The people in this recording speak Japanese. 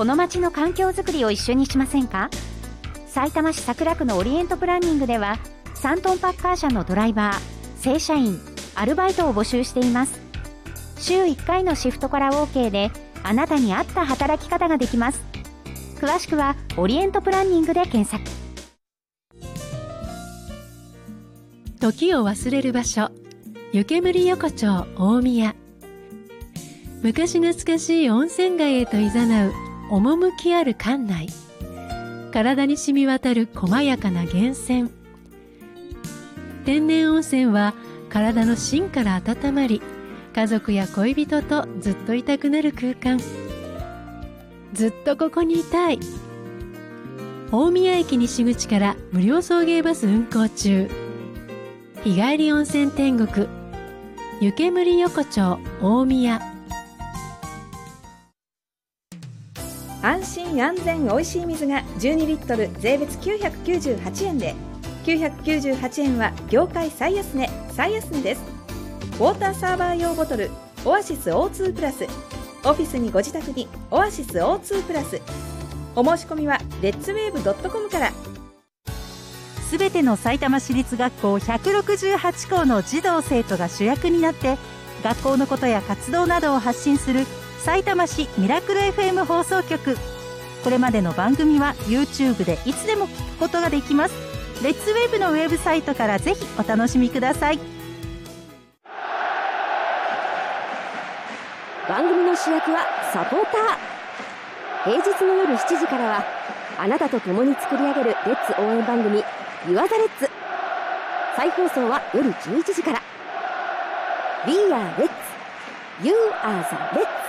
この街の環境づくりを一緒にしませんか？さいたま市桜区のオリエントプランニングでは3トンパッカー車のドライバー、正社員、アルバイトを募集しています。週1回のシフトから OK であなたに合った働き方ができます。詳しくはオリエントプランニングで検索。 時を忘れる場所、湯煙横丁大宮。昔懐かしい温泉街へと誘う趣ある館内。体に染み渡る細やかな源泉。天然温泉は体の芯から温まり、家族や恋人とずっといたくなる空間。ずっとここにいたい。大宮駅西口から無料送迎バス運行中。日帰り温泉天国、湯煙横丁大宮。 安心安全おいしい水が12リットル税別998円で、998円は業界最安値です。ウォーターサーバー用ボトルオアシス O2 プラス、オフィスにご自宅にオアシス O2 プラス。お申し込みはレッツウェーブ .com から。 すべてのさいたま市立学校168校の児童生徒が主役になって学校のことや活動などを発信するさいたま市ミラクル FM 放送局。これまでの番組は YouTube でいつでも聞くことができます。レッツウェーブのウェブサイトからぜひお楽しみください。 番組の主役はサポーター。平日の夜7時からはあなたと共に作り上げるレッツ応援番組You are the Reds。再放送は夜11時から。 We are Reds、 You are the Reds。